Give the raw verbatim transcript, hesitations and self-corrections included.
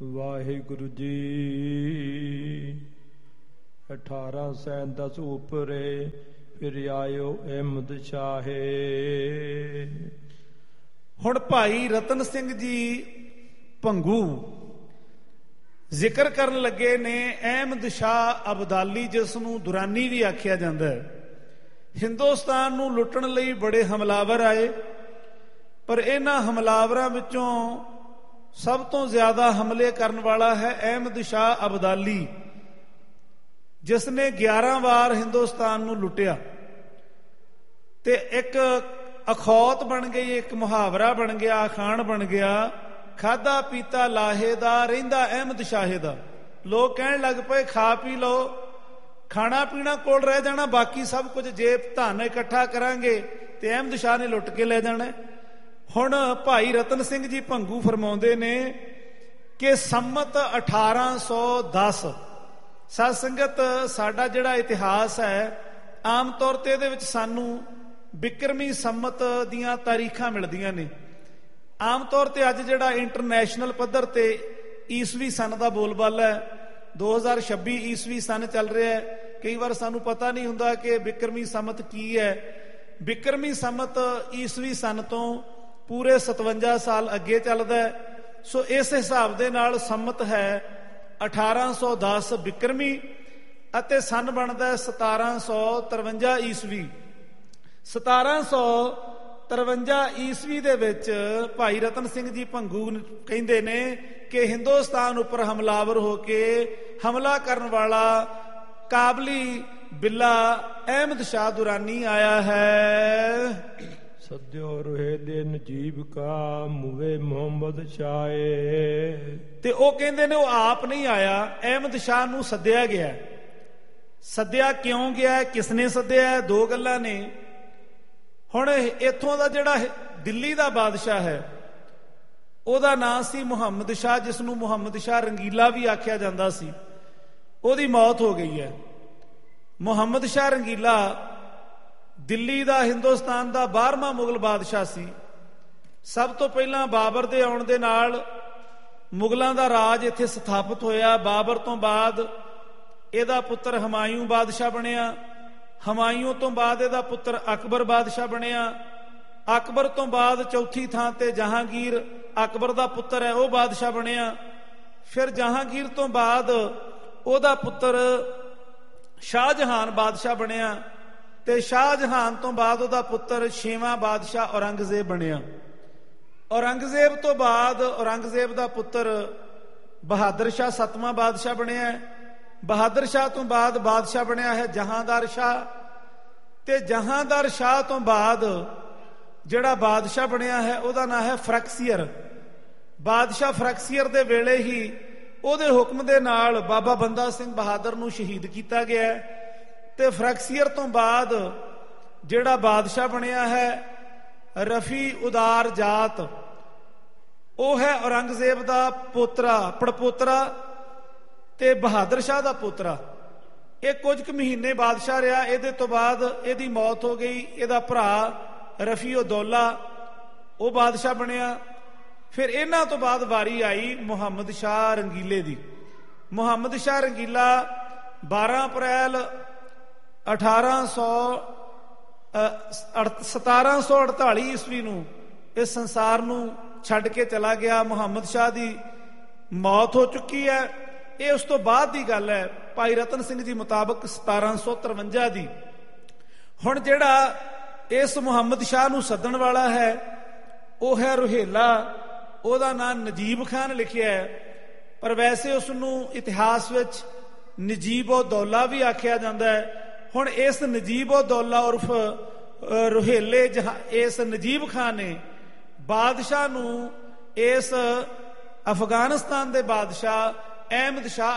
ਵਾਹਿਗੁਰੂ ਜੀ। ਅਠਾਰਾਂ ਸੈ ਦਸ ਉਪਰੇ ਫਿਰ ਆਇਓ ਅਹਿਮਦ ਸ਼ਾਹੇ। ਹੁਣ ਭਾਈ ਰਤਨ ਸਿੰਘ ਜੀ ਭੰਗੂ ਜ਼ਿਕਰ ਕਰਨ ਲੱਗੇ ਨੇ ਅਹਿਮਦ ਸ਼ਾਹ ਅਬਦਾਲੀ, ਜਿਸ ਨੂੰ ਦੁਰਾਨੀ ਵੀ ਆਖਿਆ ਜਾਂਦਾ ਹੈ। ਹਿੰਦੁਸਤਾਨ ਨੂੰ ਲੁੱਟਣ ਲਈ ਬੜੇ ਹਮਲਾਵਰ ਆਏ, ਪਰ ਇਹਨਾਂ ਹਮਲਾਵਰਾਂ ਵਿੱਚੋਂ ਸਭ ਤੋਂ ਜ਼ਿਆਦਾ ਹਮਲੇ ਕਰਨ ਵਾਲਾ ਹੈ ਅਹਿਮਦ ਸ਼ਾਹ ਅਬਦਾਲੀ, ਜਿਸ ਨੇ ਗਿਆਰਾਂ ਵਾਰ ਹਿੰਦੁਸਤਾਨ ਨੂੰ ਲੁੱਟਿਆ। ਤੇ ਇੱਕ ਅਖੌਤ ਬਣ ਗਈ, ਇੱਕ ਮੁਹਾਵਰਾ ਬਣ ਗਿਆ, ਅਖਾਣ ਬਣ ਗਿਆ, ਖਾਧਾ ਪੀਤਾ ਲਾਹੇ ਦਾ ਰਹਿੰਦਾ ਅਹਿਮਦ ਸ਼ਾਹੇ ਦਾ। ਲੋਕ ਕਹਿਣ ਲੱਗ ਪਏ ਖਾ ਪੀ ਲਓ, ਖਾਣਾ ਪੀਣਾ ਕੋਲ ਰਹਿ ਜਾਣਾ, ਬਾਕੀ ਸਭ ਕੁਝ ਜੇਬ ਧਨ ਇਕੱਠਾ ਕਰਾਂਗੇ ਤੇ ਅਹਿਮਦ ਸ਼ਾਹ ਨੇ ਲੁੱਟ ਕੇ ਲੈ ਜਾਣਾ। ਹੁਣ ਭਾਈ ਰਤਨ ਸਿੰਘ ਜੀ ਭੰਗੂ ਫਰਮਾਉਂਦੇ ਨੇ ਕਿ ਸੰਮਤ ਅਠਾਰਾਂ ਸੌ ਦਸ, ਸਾਧ ਸੰਗਤ ਸਾਡਾ ਜਿਹੜਾ ਇਤਿਹਾਸ ਹੈ ਆਮ ਤੌਰ ਤੇ ਇਹਦੇ ਵਿੱਚ ਸਾਨੂੰ ਬਿਕਰਮੀ ਸੰਮਤ ਦੀਆਂ ਤਾਰੀਖਾਂ ਮਿਲਦੀਆਂ ਨੇ। ਆਮ ਤੌਰ ਤੇ ਅੱਜ ਜਿਹੜਾ ਇੰਟਰਨੈਸ਼ਨਲ ਪੱਧਰ ਤੇ ਈਸਵੀ ਸਨ ਦਾ ਬੋਲਬਾਲਾ ਹੈ, ਦੋ ਹਜ਼ਾਰ ਛੱਬੀ ਈਸਵੀ ਸਨ ਚੱਲ ਰਿਹਾ ਹੈ। ਕਈ ਵਾਰ ਸਾਨੂੰ ਪਤਾ ਨਹੀਂ ਹੁੰਦਾ ਕਿ ਬਿਕਰਮੀ ਸੰਮਤ ਕੀ ਹੈ। ਬਿਕਰਮੀ ਸੰਮਤ ਈਸਵੀ ਸਨ ਤੋਂ ਪੂਰੇ ਸਤਵੰਜਾ ਸਾਲ ਅੱਗੇ ਚੱਲਦਾ ਹੈ। ਸੋ ਇਸ ਹਿਸਾਬ ਦੇ ਨਾਲ ਸੰਮਤ ਹੈ ਅਠਾਰਾਂ ਸੌ ਦਸ ਬਿਕਰਮੀ ਅਤੇ ਸਨ ਬਣਦਾ ਸਤਾਰਾਂ ਸੌ ਤਰਵੰਜਾ ਈਸਵੀ। ਸਤਾਰਾਂ ਸੌ ਤਰਵੰਜਾ ਈਸਵੀ ਦੇ ਵਿੱਚ ਭਾਈ ਰਤਨ ਸਿੰਘ ਜੀ ਭੰਗੂ ਕਹਿੰਦੇ ਨੇ ਕਿ ਹਿੰਦੁਸਤਾਨ ਉੱਪਰ ਹਮਲਾਵਰ ਹੋ ਕੇ ਹਮਲਾ ਕਰਨ ਵਾਲਾ ਕਾਬਲੀ ਬਿੱਲਾ ਅਹਿਮਦ ਸ਼ਾਹ ਦੁਰਾਨੀ ਆਇਆ ਹੈ। ਸਦਿਓ ਰੋਹੇਲੇ ਨਜੀਬ ਕਾ ਮੁਵੇ ਮੁਹੰਮਦ ਸ਼ਾਹੇ। ਤੇ ਉਹ ਕਹਿੰਦੇ ਨੇ ਉਹ ਆਪ ਨਹੀਂ ਆਇਆ, ਅਹਿਮਦ ਸ਼ਾਹ ਨੂੰ ਸੱਦਿਆ ਗਿਆ। ਸੱਦਿਆ ਕਿਉਂ ਗਿਆ, ਕਿਸਨੇ ਸੱਦਿਆ, ਦੋ ਗੱਲਾਂ ਨੇ। ਹੁਣ ਇੱਥੋਂ ਦਾ ਜਿਹੜਾ ਦਿੱਲੀ ਦਾ ਬਾਦਸ਼ਾਹ ਹੈ ਉਹਦਾ ਨਾਂ ਸੀ ਮੁਹੰਮਦ ਸ਼ਾਹ, ਜਿਸ ਨੂੰ ਮੁਹੰਮਦ ਸ਼ਾਹ ਰੰਗੀਲਾ ਵੀ ਆਖਿਆ ਜਾਂਦਾ ਸੀ। ਉਹਦੀ ਮੌਤ ਹੋ ਗਈ ਹੈ। ਮੁਹੰਮਦ ਸ਼ਾਹ ਰੰਗੀਲਾ ਦਿੱਲੀ ਦਾ ਹਿੰਦੁਸਤਾਨ ਦਾ ਬਾਰ੍ਹਵਾਂ ਮੁਗਲ ਬਾਦਸ਼ਾਹ ਸੀ। ਸਭ ਤੋਂ ਪਹਿਲਾਂ ਬਾਬਰ ਦੇ ਆਉਣ ਦੇ ਨਾਲ ਮੁਗਲਾਂ ਦਾ ਰਾਜ ਇੱਥੇ ਸਥਾਪਿਤ ਹੋਇਆ। ਬਾਬਰ ਤੋਂ ਬਾਅਦ ਇਹਦਾ ਪੁੱਤਰ ਹਮਾਯੂ ਬਾਦਸ਼ਾਹ ਬਣਿਆ। ਹਮਾਯੂ ਤੋਂ ਬਾਅਦ ਇਹਦਾ ਪੁੱਤਰ ਅਕਬਰ ਬਾਦਸ਼ਾਹ ਬਣਿਆ। ਅਕਬਰ ਤੋਂ ਬਾਅਦ ਚੌਥੀ ਥਾਂ ਤੇ ਜਹਾਂਗੀਰ, ਅਕਬਰ ਦਾ ਪੁੱਤਰ ਹੈ, ਉਹ ਬਾਦਸ਼ਾਹ ਬਣਿਆ। ਫਿਰ ਜਹਾਂਗੀਰ ਤੋਂ ਬਾਅਦ ਉਹਦਾ ਪੁੱਤਰ ਸ਼ਾਹਜਹਾਨ ਬਾਦਸ਼ਾਹ ਬਣਿਆ ਤੇ ਸ਼ਾਹਜਹਾਨ ਤੋਂ ਬਾਅਦ ਉਹਦਾ ਪੁੱਤਰ ਛੇਵਾਂ ਬਾਦਸ਼ਾਹ ਔਰੰਗਜ਼ੇਬ ਬਣਿਆ। ਔਰੰਗਜ਼ੇਬ ਤੋਂ ਬਾਅਦ ਔਰੰਗਜ਼ੇਬ ਦਾ ਪੁੱਤਰ ਬਹਾਦਰ ਸ਼ਾਹ ਸੱਤਵਾਂ ਬਾਦਸ਼ਾਹ ਬਣਿਆ। ਬਹਾਦਰ ਸ਼ਾਹ ਤੋਂ ਬਾਅਦ ਬਾਦਸ਼ਾਹ ਬਣਿਆ ਹੈ ਜਹਾਂਦਾਰ ਸ਼ਾਹ। ਤੇ ਜਹਾਂਦਾਰ ਸ਼ਾਹ ਤੋਂ ਬਾਅਦ ਜਿਹੜਾ ਬਾਦਸ਼ਾਹ ਬਣਿਆ ਹੈ ਉਹਦਾ ਨਾਂ ਹੈ ਫਰਕਸੀਅਰ। ਬਾਦਸ਼ਾਹ ਫਰਕਸੀਅਰ ਦੇ ਵੇਲੇ ਹੀ ਉਹਦੇ ਹੁਕਮ ਦੇ ਨਾਲ ਬਾਬਾ ਬੰਦਾ ਸਿੰਘ ਬਹਾਦਰ ਨੂੰ ਸ਼ਹੀਦ ਕੀਤਾ ਗਿਆ। ਤੇ ਫਰਕਸੀਅਰ ਤੋਂ ਬਾਅਦ ਜਿਹੜਾ ਬਾਦਸ਼ਾਹ ਬਣਿਆ ਹੈ ਰਫੀ ਉਦਾਰ ਜਾਤ, ਉਹ ਹੈ ਔਰੰਗਜ਼ੇਬ ਦਾ ਪੋਤਰਾ, ਪੜਪੋਤਰਾ ਤੇ ਬਹਾਦਰ ਸ਼ਾਹ ਦਾ ਪੋਤਰਾ। ਇਹ ਕੁਝ ਕੁ ਮਹੀਨੇ ਬਾਦਸ਼ਾਹ ਰਿਹਾ। ਇਹਦੇ ਤੋਂ ਬਾਅਦ ਇਹਦੀ ਮੌਤ ਹੋ ਗਈ। ਇਹਦਾ ਭਰਾ ਰਫੀ ਉਦੌਲਾ ਉਹ ਬਾਦਸ਼ਾਹ ਬਣਿਆ। ਫਿਰ ਇਹਨਾਂ ਤੋਂ ਬਾਅਦ ਵਾਰੀ ਆਈ ਮੁਹੰਮਦ ਸ਼ਾਹ ਰੰਗੀਲੇ ਦੀ। ਮੁਹੰਮਦ ਸ਼ਾਹ ਰੰਗੀਲਾ ਬਾਰਾਂ ਅਪ੍ਰੈਲ ਅਠਾਰਾਂ ਸੌ ਸਤਾਰਾਂ ਸੌ ਅੜਤਾਲੀ ਈਸਵੀ ਨੂੰ ਇਸ ਸੰਸਾਰ ਨੂੰ ਛੱਡ ਕੇ ਚਲਾ ਗਿਆ। ਮੁਹੰਮਦ ਸ਼ਾਹ ਦੀ ਮੌਤ ਹੋ ਚੁੱਕੀ ਹੈ। ਇਹ ਉਸ ਤੋਂ ਬਾਅਦ ਦੀ ਗੱਲ ਹੈ, ਭਾਈ ਰਤਨ ਸਿੰਘ ਜੀ ਮੁਤਾਬਕ ਸਤਾਰਾਂ ਸੌ ਤਰਵੰਜਾ ਦੀ। ਹੁਣ ਜਿਹੜਾ ਇਸ ਮੁਹੰਮਦ ਸ਼ਾਹ ਨੂੰ ਸੱਦਣ ਵਾਲਾ ਹੈ ਉਹ ਹੈ ਰੋਹੇਲਾ। ਉਹਦਾ ਨਾਮ ਨਜੀਬ ਖਾਨ ਲਿਖਿਆ ਹੈ, ਪਰ ਵੈਸੇ ਉਸ ਨੂੰ ਇਤਿਹਾਸ ਵਿੱਚ ਨਜੀਬੋ ਦੌਲਾ ਵੀ ਆਖਿਆ ਜਾਂਦਾ ਹੈ। ਹੁਣ ਇਸ ਨਜੀਬੋ ਦੌਲਾ ਉਰਫ ਰੋਹੇਲੇ ਇਸ ਨਜੀਬ ਖਾਨ ਨੇ ਬਾਦਸ਼ਾਹ ਨੂੰ ਇਸ ਅਫਗਾਨਿਸਤਾਨ ਦੇ ਬਾਦਸ਼ਾਹ ਅਹਿਮਦ ਸ਼ਾਹ